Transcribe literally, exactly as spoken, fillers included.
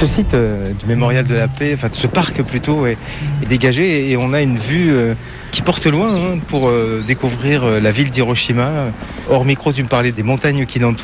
Ce site euh, du Mémorial de la Paix, enfin de ce parc plutôt, est, est dégagé et on a une vue euh, qui porte loin hein, pour euh, découvrir euh, la ville d'Hiroshima. Hors micro, tu me parlais des montagnes qui l'entourent.